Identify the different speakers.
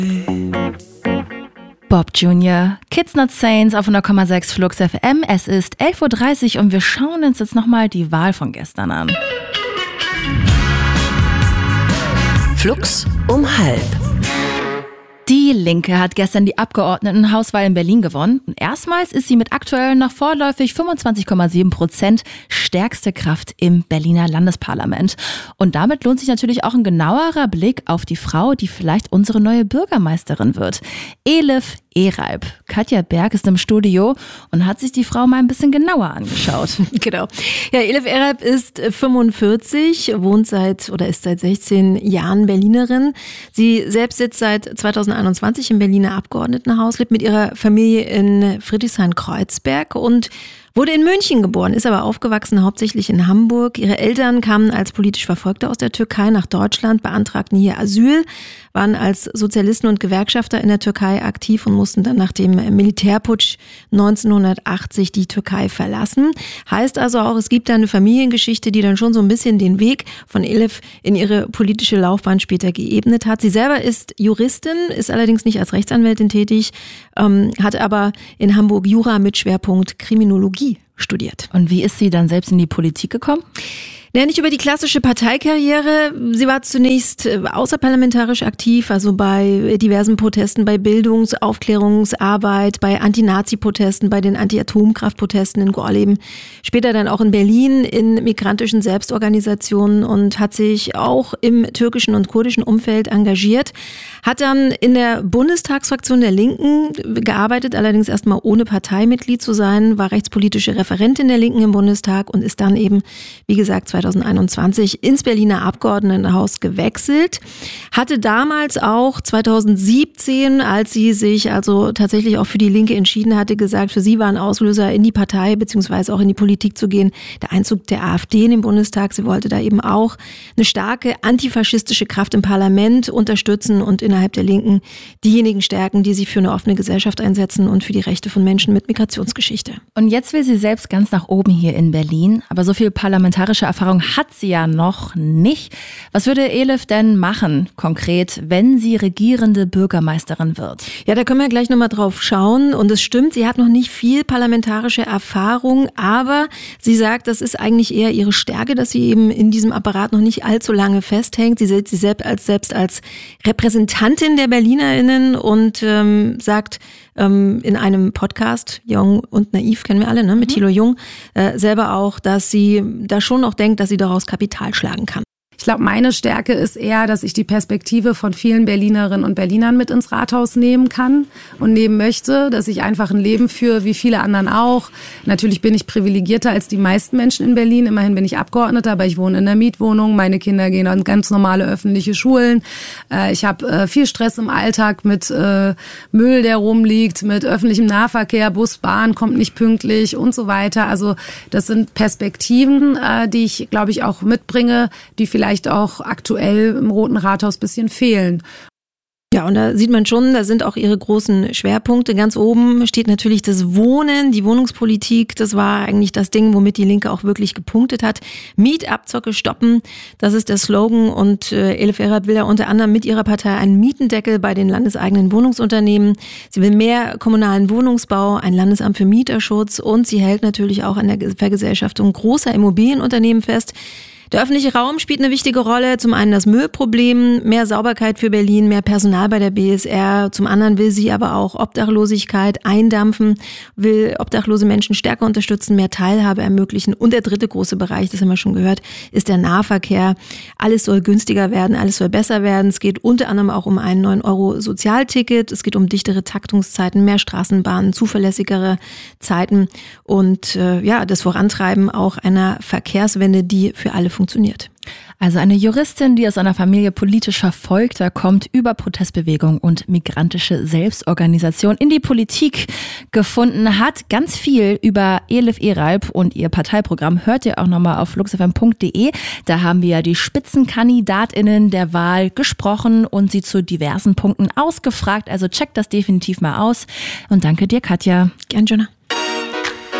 Speaker 1: Bob Jr., Kids Not Saints auf 100,6 Flux FM. Es ist 11.30 Uhr und wir schauen uns jetzt nochmal die Wahl von gestern an.
Speaker 2: Flux um 12:30.
Speaker 1: Die Linke hat gestern die Abgeordnetenhauswahl in Berlin gewonnen. Und erstmals ist sie mit aktuell noch vorläufig 25,7% stärkste Kraft im Berliner Landesparlament. Und damit lohnt sich natürlich auch ein genauerer Blick auf die Frau, die vielleicht unsere neue Bürgermeisterin wird. Elif Eralp. Katja Berg ist im Studio und hat sich die Frau mal ein bisschen genauer angeschaut.
Speaker 3: Genau. Ja, Elif Eralp ist 45, ist seit 16 Jahren Berlinerin. Sie selbst sitzt seit 2021 im Berliner Abgeordnetenhaus, lebt mit ihrer Familie in Friedrichshain-Kreuzberg und wurde in München geboren, ist aber aufgewachsen hauptsächlich in Hamburg. Ihre Eltern kamen als politisch Verfolgte aus der Türkei nach Deutschland, beantragten hier Asyl, waren als Sozialisten und Gewerkschafter in der Türkei aktiv und mussten dann nach dem Militärputsch 1980 die Türkei verlassen. Heißt also auch, es gibt da eine Familiengeschichte, die dann schon so ein bisschen den Weg von Elif in ihre politische Laufbahn später geebnet hat. Sie selber ist Juristin, ist allerdings nicht als Rechtsanwältin tätig, hat aber in Hamburg Jura mit Schwerpunkt Kriminologie studiert.
Speaker 1: Und wie ist sie dann selbst in die Politik gekommen?
Speaker 3: Ja, nicht über die klassische Parteikarriere. Sie war zunächst außerparlamentarisch aktiv, also bei diversen Protesten, bei Bildungs-Aufklärungsarbeit, bei Anti-Nazi-Protesten, bei den Anti-Atomkraft-Protesten in Gorleben. Später dann auch in Berlin in migrantischen Selbstorganisationen und hat sich auch im türkischen und kurdischen Umfeld engagiert. Hat dann in der Bundestagsfraktion der Linken gearbeitet, allerdings erstmal ohne Parteimitglied zu sein, war rechtspolitische Referentin der Linken im Bundestag und ist dann eben, wie gesagt, 2021 ins Berliner Abgeordnetenhaus gewechselt. Hatte damals auch 2017, als sie sich also tatsächlich auch für die Linke entschieden hatte, gesagt, für sie war ein Auslöser, in die Partei bzw. auch in die Politik zu gehen, der Einzug der AfD in den Bundestag. Sie wollte da eben auch eine starke antifaschistische Kraft im Parlament unterstützen und innerhalb der Linken diejenigen stärken, die sich für eine offene Gesellschaft einsetzen und für die Rechte von Menschen mit Migrationsgeschichte.
Speaker 1: Und jetzt will sie selbst ganz nach oben hier in Berlin, aber so viel parlamentarische Erfahrung hat sie ja noch nicht. Was würde Elif denn machen, konkret, wenn sie regierende Bürgermeisterin wird?
Speaker 3: Ja, da können wir gleich nochmal drauf schauen. Und es stimmt, sie hat noch nicht viel parlamentarische Erfahrung, aber sie sagt, das ist eigentlich eher ihre Stärke, dass sie eben in diesem Apparat noch nicht allzu lange festhängt. Sie sieht sich selbst als Repräsentantin der BerlinerInnen und sagt in einem Podcast, Jung und Naiv kennen wir alle, ne, mit Thilo Jung, selber auch, dass sie da schon noch denkt, dass sie daraus Kapital schlagen kann.
Speaker 4: Ich glaube, meine Stärke ist eher, dass ich die Perspektive von vielen Berlinerinnen und Berlinern mit ins Rathaus nehmen kann und nehmen möchte, dass ich einfach ein Leben führe, wie viele anderen auch. Natürlich bin ich privilegierter als die meisten Menschen in Berlin. Immerhin bin ich Abgeordneter, aber ich wohne in einer Mietwohnung. Meine Kinder gehen an ganz normale öffentliche Schulen. Ich habe viel Stress im Alltag mit Müll, der rumliegt, mit öffentlichem Nahverkehr, Bus, Bahn kommt nicht pünktlich und so weiter. Also das sind Perspektiven, die ich, glaube ich, auch mitbringe, die vielleicht auch aktuell im Roten Rathaus ein bisschen fehlen.
Speaker 3: Ja, und da sieht man schon, da sind auch ihre großen Schwerpunkte. Ganz oben steht natürlich das Wohnen, die Wohnungspolitik. Das war eigentlich das Ding, womit die Linke auch wirklich gepunktet hat. Mietabzocke stoppen, das ist der Slogan. Und Elif Eralp will ja unter anderem mit ihrer Partei einen Mietendeckel bei den landeseigenen Wohnungsunternehmen. Sie will mehr kommunalen Wohnungsbau, ein Landesamt für Mieterschutz und sie hält natürlich auch an der Vergesellschaftung großer Immobilienunternehmen fest. Der öffentliche Raum spielt eine wichtige Rolle. Zum einen das Müllproblem, mehr Sauberkeit für Berlin, mehr Personal bei der BSR. Zum anderen will sie aber auch Obdachlosigkeit eindampfen, will obdachlose Menschen stärker unterstützen, mehr Teilhabe ermöglichen. Und der dritte große Bereich, das haben wir schon gehört, ist der Nahverkehr. Alles soll günstiger werden, alles soll besser werden. Es geht unter anderem auch um ein 9-Euro-Sozialticket. Es geht um dichtere Taktungszeiten, mehr Straßenbahnen, zuverlässigere Zeiten und das Vorantreiben auch einer Verkehrswende, die für alle funktioniert.
Speaker 1: Also eine Juristin, die aus einer Familie politisch Verfolgter kommt, über Protestbewegung und migrantische Selbstorganisation in die Politik gefunden hat. Ganz viel über Elif Eralp und ihr Parteiprogramm hört ihr auch nochmal auf fluxfm.de. Da haben wir ja die SpitzenkandidatInnen der Wahl gesprochen und sie zu diversen Punkten ausgefragt. Also checkt das definitiv mal aus. Und danke dir, Katja.
Speaker 3: Gern, Jonah.